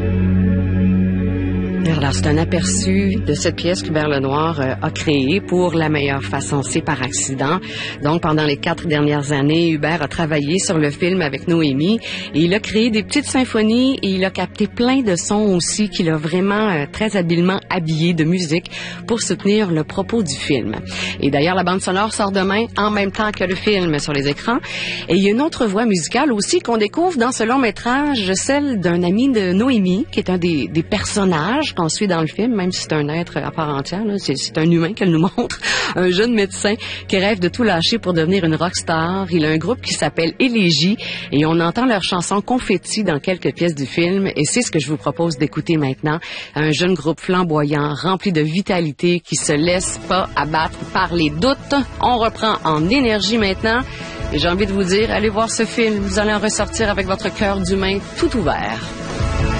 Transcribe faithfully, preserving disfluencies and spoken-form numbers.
Alors, c'est un aperçu de cette pièce qu'Hubert Lenoir euh, a créée pour La meilleure façon, c'est par accident. Donc, pendant les quatre dernières années, Hubert a travaillé sur le film avec Noémie et il a créé des petites symphonies et il a capté plein de sons aussi qu'il a vraiment euh, très habilement habillés de musique pour soutenir le propos du film. Et d'ailleurs, la bande sonore sort demain en même temps que le film sur les écrans. Et il y a une autre voix musicale aussi qu'on découvre dans ce long métrage, celle d'un ami de Noémie, qui est un des, des personnages qu'on suit dans le film, même si c'est un être à part entière, là, c'est, c'est un humain qu'elle nous montre, un jeune médecin qui rêve de tout lâcher pour devenir une rockstar. Il a un groupe qui s'appelle Élégie et on entend leur chanson Confetti dans quelques pièces du film et c'est ce que je vous propose d'écouter maintenant. Un jeune groupe flamboyant, rempli de vitalité, qui se laisse pas abattre par les doutes. On reprend en énergie maintenant et j'ai envie de vous dire, allez voir ce film, vous allez en ressortir avec votre cœur d'humain tout ouvert.